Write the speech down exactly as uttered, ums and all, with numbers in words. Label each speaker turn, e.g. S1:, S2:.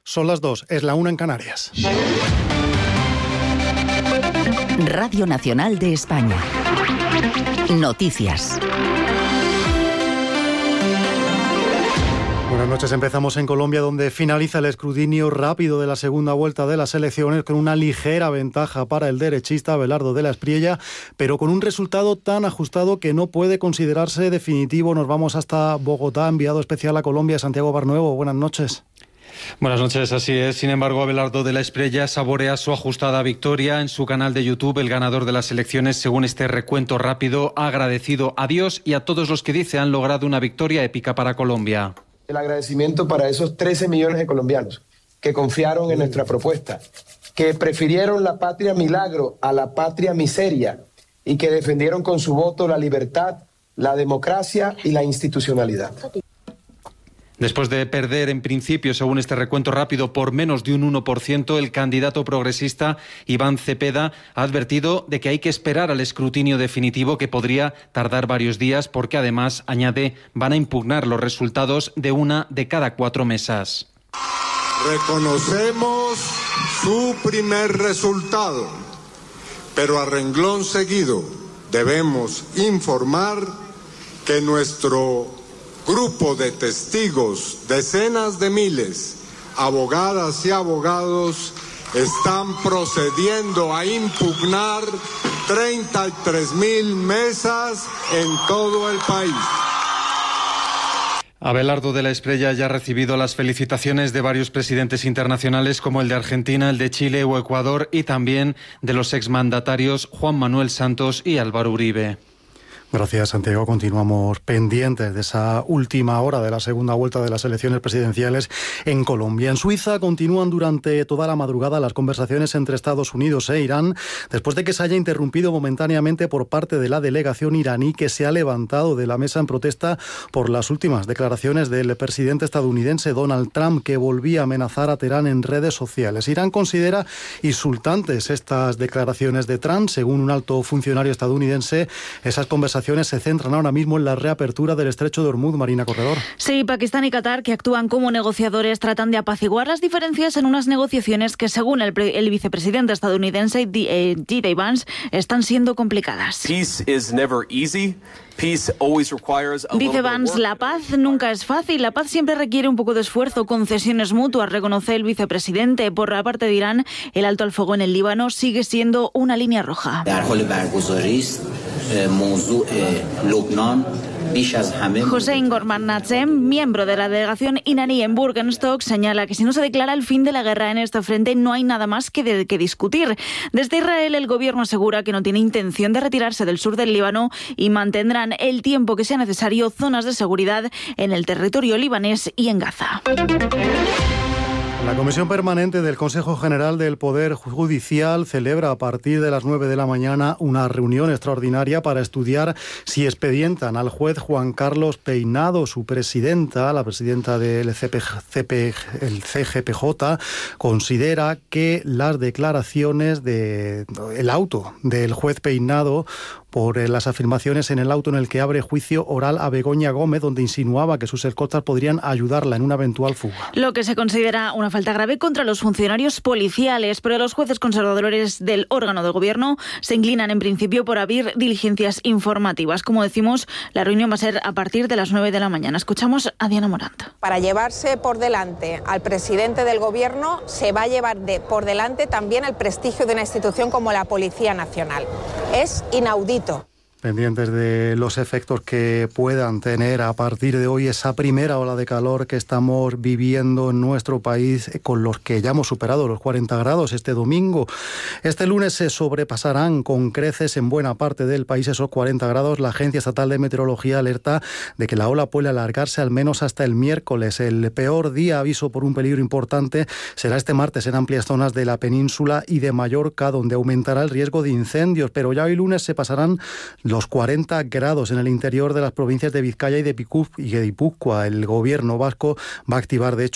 S1: Son las dos, es la una en Canarias.
S2: Radio Nacional de España. Noticias.
S1: Buenas noches, empezamos en Colombia, donde finaliza el escrutinio rápido de la segunda vuelta de las elecciones con una ligera ventaja para el derechista Abelardo de la Espriella, pero con un resultado tan ajustado que no puede considerarse definitivo. Nos vamos hasta Bogotá, enviado especial a Colombia, Santiago Barnuevo. Buenas noches.
S3: Buenas noches, así es. Sin embargo, Abelardo de la Espriella saborea su ajustada victoria. En su canal de YouTube, el ganador de las elecciones, según este recuento rápido, ha agradecido a Dios y a todos los que dice han logrado una victoria épica para Colombia.
S4: El agradecimiento para esos trece millones de colombianos que confiaron en nuestra propuesta, que prefirieron la patria milagro a la patria miseria y que defendieron con su voto la libertad, la democracia y la institucionalidad.
S3: Después de perder en principio, según este recuento rápido, por menos de un uno por ciento, el candidato progresista Iván Cepeda ha advertido de que hay que esperar al escrutinio definitivo, que podría tardar varios días, porque además, añade, van a impugnar los resultados de una de cada cuatro mesas.
S5: Reconocemos su primer resultado, pero a renglón seguido debemos informar que nuestro grupo de testigos, decenas de miles, abogadas y abogados, están procediendo a impugnar treinta y tres mil mesas en todo el país.
S3: Abelardo de la Espriella ya ha recibido las felicitaciones de varios presidentes internacionales, como el de Argentina, el de Chile o Ecuador, y también de los exmandatarios Juan Manuel Santos y Álvaro Uribe.
S1: Gracias, Santiago. Continuamos pendientes de esa última hora de la segunda vuelta de las elecciones presidenciales en Colombia. En Suiza continúan durante toda la madrugada las conversaciones entre Estados Unidos e Irán, después de que se haya interrumpido momentáneamente por parte de la delegación iraní, que se ha levantado de la mesa en protesta por las últimas declaraciones del presidente estadounidense Donald Trump, que volvía a amenazar a Teherán en redes sociales. Irán considera insultantes estas declaraciones de Trump. Según un alto funcionario estadounidense, esas conversaciones se centran ahora mismo en la reapertura del estrecho de Hormuz. Marina Corredor.
S6: Sí, Pakistán y Qatar, que actúan como negociadores, tratan de apaciguar las diferencias en unas negociaciones que, según el, pre- el vicepresidente estadounidense J D Vance, están siendo complicadas.
S7: Peace is never easy. Peace always requires a
S6: Dice Vance, la paz nunca es fácil, la paz siempre requiere un poco de esfuerzo, concesiones mutuas, reconoce el vicepresidente. Por la parte de Irán, el alto al fuego en el Líbano sigue siendo una línea roja. Hossein Gorman-Natzem, miembro de la delegación iraní en Burgenstock, señala que si no se declara el fin de la guerra en este frente, no hay nada más que, de, que discutir. Desde Israel, el gobierno asegura que no tiene intención de retirarse del sur del Líbano y mantendrán el tiempo que sea necesario zonas de seguridad en el territorio libanés y en Gaza.
S1: La Comisión Permanente del Consejo General del Poder Judicial celebra a partir de las nueve de la mañana una reunión extraordinaria para estudiar si expedientan al juez Juan Carlos Peinado. Su presidenta, la presidenta del C G P J, considera que las declaraciones de el auto del juez Peinado por las afirmaciones en el auto en el que abre juicio oral a Begoña Gómez, donde insinuaba que sus escoltas podrían ayudarla en una eventual fuga.
S6: Lo que se considera una falta grave contra los funcionarios policiales, pero los jueces conservadores del órgano de gobierno se inclinan en principio por abrir diligencias informativas. Como decimos, la reunión va a ser a partir de las nueve de la mañana. Escuchamos a Diana Morant.
S8: Para llevarse por delante al presidente del gobierno, se va a llevar de, por delante también el prestigio de una institución como la Policía Nacional. Es inaudito.
S1: Pendientes de los efectos que puedan tener a partir de hoy esa primera ola de calor que estamos viviendo en nuestro país, con los que ya hemos superado los cuarenta grados este domingo. Este lunes se sobrepasarán con creces en buena parte del país esos cuarenta grados. La Agencia Estatal de Meteorología alerta de que la ola puede alargarse al menos hasta el miércoles. El peor día, aviso por un peligro importante, será este martes en amplias zonas de la península y de Mallorca, donde aumentará el riesgo de incendios. Pero ya hoy lunes se pasarán los cuarenta grados en el interior de las provincias de Vizcaya y de Guipúzcoa. El gobierno vasco va a activar, de hecho,